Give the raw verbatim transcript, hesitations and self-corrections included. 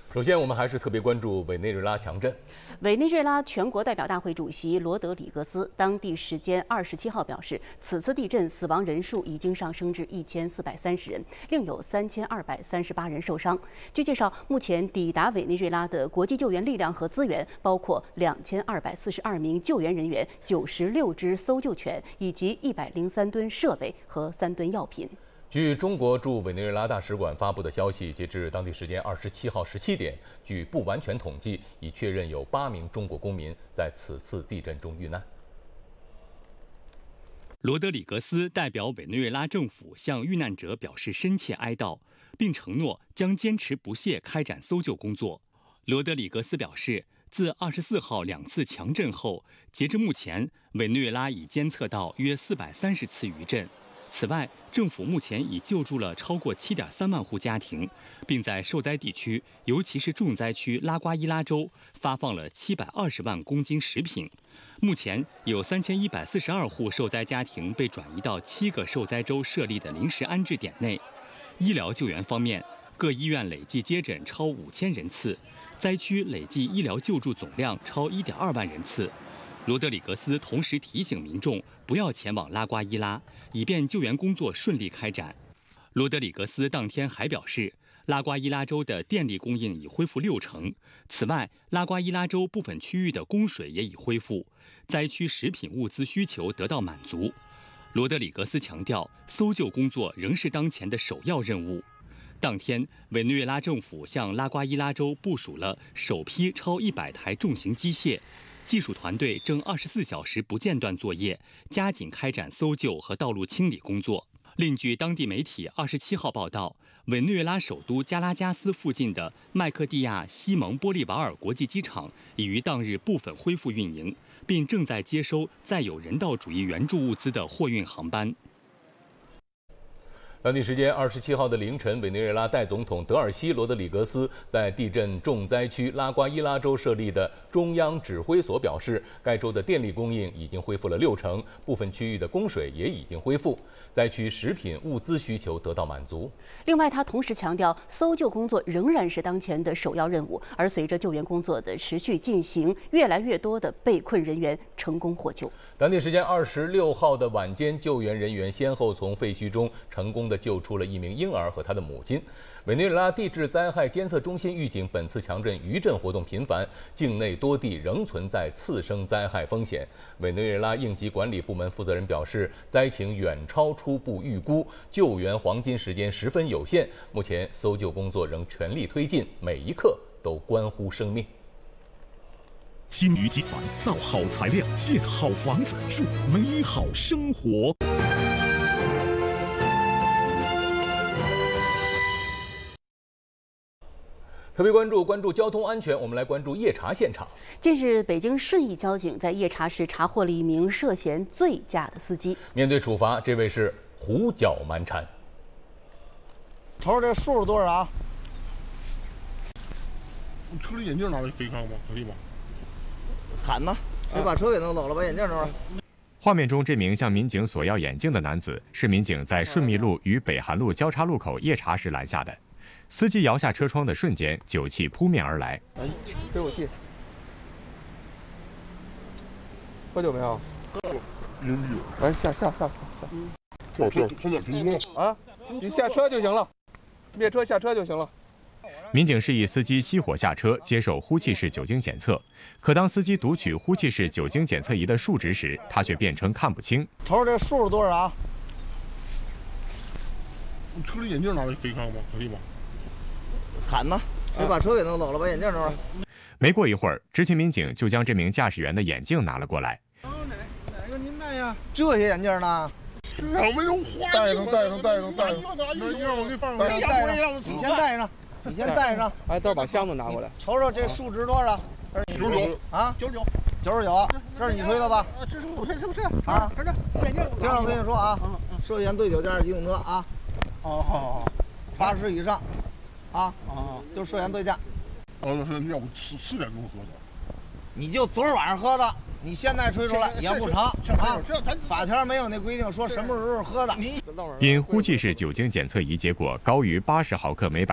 首先，我们还是特别关注委内瑞拉强震。 委内瑞拉全国代表大会主席罗德里格斯当地时间二十七号表示，此次地震死亡人数已经上升至一千四百三十人，另有三千二百三十八人受伤。据介绍，目前抵达委内瑞拉的国际救援力量和资源包括两千二百四十二名救援人员、九十六只搜救犬以及一百零三吨设备和三吨药品。 据中国驻委内瑞拉大使馆发布的消息，截至当地时间二十七号十七点，据不完全统计，已确认有八名中国公民在此次地震中遇难。 罗德里格斯代表委内瑞拉政府向遇难者表示深切哀悼，并承诺将坚持不懈开展搜救工作。罗德里格斯表示，自二十四号两次强震后，截至目前，委内瑞拉已监测到约四百三十次余震。此外，政府目前已救助了超过七点三万户家庭，并在受灾地区，尤其是重灾区拉瓜伊拉州，发放了七百二十万公斤食品。目前有三千一百四十二户受灾家庭被转移到七个受灾州设立的临时安置点内。医疗救援方面，各医院累计接诊超五千人次，灾区累计医疗救助总量超一点二万人次。罗德里格斯同时提醒民众不要前往拉瓜伊拉，以便救援工作顺利开展。罗德里格斯当天还表示，拉瓜伊拉州的电力供应已恢复六成。此外，拉瓜伊拉州部分区域的供水也已恢复，灾区食品物资需求得到满足。罗德里格斯强调，搜救工作仍是当前的首要任务。当天，委内瑞拉政府向拉瓜伊拉州部署了首批超一百台重型机械。技术团队正二十四小时不间断作业，加紧开展搜救和道路清理工作。另据当地媒体二十七号报道，委内瑞拉首都加拉加斯附近的麦克蒂亚西蒙波利瓦尔国际机场已于当日部分恢复运营，并正在接收载有人道主义援助物资的货运航班。 当地时间二十七号的凌晨，委内瑞拉代总统德尔西·罗德里格斯在地震重灾区拉瓜伊拉州设立的中央指挥所表示，该州的电力供应已经恢复了六成，部分区域的供水也已经恢复，灾区食品物资需求得到满足。 另外，他同时强调，搜救工作仍然是当前的首要任务，而随着救援工作的持续进行，越来越多的被困人员成功获救。 当地时间二十六号的晚间，救援人员先后从废墟中成功地救出了一名婴儿和他的母亲。委内瑞拉地质灾害监测中心预警，本次强震余震活动频繁，境内多地仍存在次生灾害风险。委内瑞拉应急管理部门负责人表示，灾情远超初步预估，救援黄金时间十分有限，目前搜救工作仍全力推进，每一刻都关乎生命。 金鱼集团造好材料，建好房子，住美好生活。 特别关注关注交通安全，我们来关注夜查现场。 近日，北京顺义交警在夜查时查获了一名涉嫌醉驾的司机。 面对处罚，这位是胡搅蛮缠。 瞅瞅这数是多少啊？ 你车里眼镜拿来可以看吗？可以吗？ 喊呐！谁把车给弄走了？把眼镜拿来。 画面中，这名向民警索要眼镜的男子，是民警在顺密路与北韩路交叉路口夜查时拦下的。司机摇下车窗的瞬间，酒气扑面而来。 哎，给我气！喝酒没有？ 喝了，饮酒。 来，下下下下。 下下下点停车。 啊，你下车就行了，灭车下车就行了。 民警示意司机熄火下车，接受呼气式酒精检测。可当司机读取呼气式酒精检测仪的数值时，他却辩称看不清。 瞅瞅这数是多少啊？ 你车里眼镜拿来可以看吗？可以吗？ 喊呐！谁把车给弄走了？把眼镜拿来。 没过一会儿，执勤民警就将这名驾驶员的眼镜拿了过来。 哪哪个您戴呀？这些眼镜呢？ 我没有花。戴上，戴上，戴上，戴上。那一样我给你放上。 戴上，你先戴上，你先戴上。 哎，等会儿把箱子拿过来。 瞅瞅这数值多少？ 九十九啊，九十九，九十九。这是你吹的吧？ 这是我吹，是不是？ 啊， 这这眼镜。 听我跟你说啊，涉嫌醉酒驾驶机动车啊。 哦，好好好。 八十以上。啊啊！就涉嫌醉驾。 哦，那是要不十十点钟喝的？ 你就昨儿晚上喝的，你现在吹出来也不成啊！法条没有那规定说什么时候喝的。 因呼气式酒精检测仪结果高于八十毫克每百